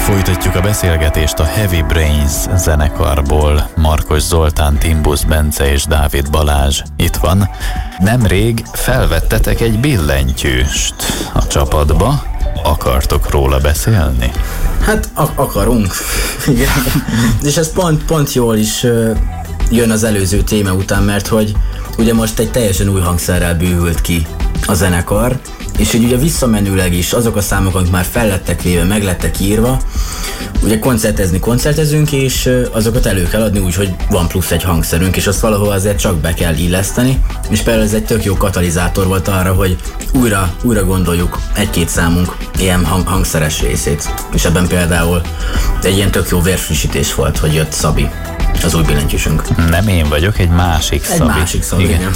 Folytatjuk a beszélgetést a Heavy Brains zenekarból. Markos Zoltán, Timbusz Bence és Dávid Balázs itt van. Nemrég felvettetek egy billentyűst a csapatba. Akartok róla beszélni? Hát akarunk. Igen. És ez pont jól is jön az előző téma után, mert hogy ugye most egy teljesen új hangszerrel bővült ki a zenekar, és ugye visszamenőleg is azok a számok, amik már fellettek véve, meg lettek írva, ugye koncertezünk, és azokat elő kell adni úgy, hogy van plusz egy hangszerünk, és azt valahol azért csak be kell illeszteni, és például ez egy tök jó katalizátor volt arra, hogy újra gondoljuk egy-két számunk ilyen hangszeres részét, és ebben például egy ilyen tök jó vérfrissítés volt, hogy jött Szabi, az új billentyűsünk. Nem én vagyok, egy másik Szabi. Egy másik Szabi, igen.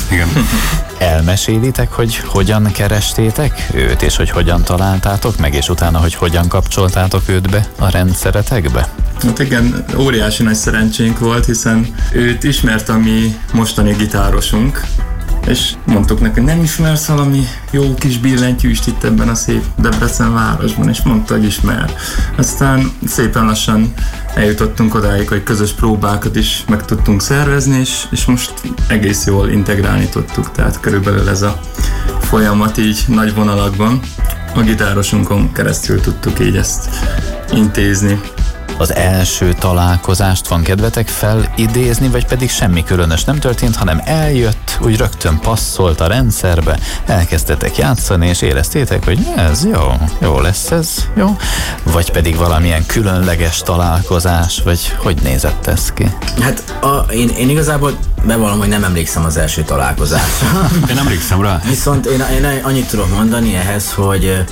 Elmesélitek, hogy hogyan kerestétek őt, és hogy hogyan találtátok meg, és utána, hogy hogyan kapcsoltátok őt be a rendszeretekbe? Hát igen, óriási nagy szerencsénk volt, hiszen őt ismert a mi mostani gitárosunk, és mondtuk neki, hogy nem ismersz valami jó kis billentyűst itt ebben a szép Debrecen városban, és mondta, hogy ismer. Aztán szépen lassan eljutottunk odáig, hogy közös próbákat is meg tudtunk szervezni, és most egész jól integrálni tudtuk, tehát körülbelül ez a folyamat így nagy vonalakban a gitárosunkon keresztül tudtuk így ezt intézni. Az első találkozást van kedvetek felidézni, vagy pedig semmi különös nem történt, hanem eljött, úgy rögtön passzolt a rendszerbe, elkezdtetek játszani, és éreztétek, hogy ez jó lesz ez, jó? Vagy pedig valamilyen különleges találkozás, vagy hogy nézett ez ki? Hát én igazából bevallom, hogy nem emlékszem az első találkozásra. Én emlékszem rá. Viszont én annyit tudok mondani ehhez, hogy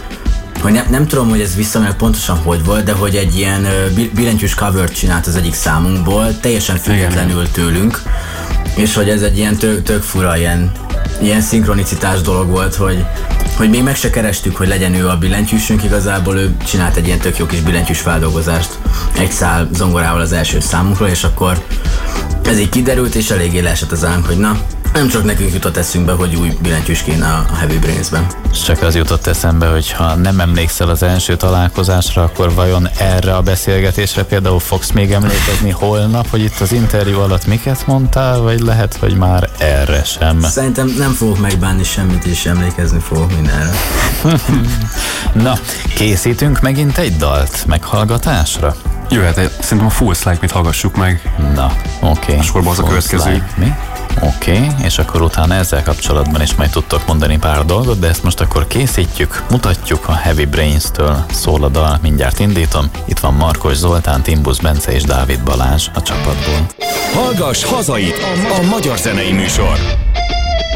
nem tudom, hogy ez visszamenőleg pontosan hogy volt, de hogy egy ilyen billentyűs covert csinált az egyik számunkból, teljesen függetlenül tőlünk, és hogy ez egy ilyen tök fura, ilyen szinkronicitás dolog volt, hogy még meg se kerestük, hogy legyen ő a billentyűsünk, igazából ő csinált egy ilyen tök jó kis billentyűs feldolgozást egy szál zongorával az első számunkról, és akkor ez így kiderült, és eléggé leesett az ánk, hogy na, nem csak nekünk jutott eszünkbe, hogy új billentyűs kéne a Heavy Brains-ben. Csak az jutott eszembe, hogy ha nem emlékszel az első találkozásra, akkor vajon erre a beszélgetésre például fogsz még emlékezni holnap, hogy itt az interjú alatt miket mondtál, vagy lehet, hogy már erre sem? Szerintem nem fogok megbánni semmit, és emlékezni fogok mindenre. Na, készítünk megint egy dalt meghallgatásra? Jöhet, szerintem a Fools Like Me-t hallgassuk meg. Na, oké. A sorban az a következő. Oké, és akkor utána ezzel kapcsolatban is majd tudtok mondani pár dolgot, de ezt most akkor készítjük, mutatjuk, a Heavy Brains-től szól a dal, mindjárt indítom. Itt van Markos Zoltán, Timbusz Bence és Dávid Balázs a csapatból. Hallgass hazait, a magyar zenei műsor.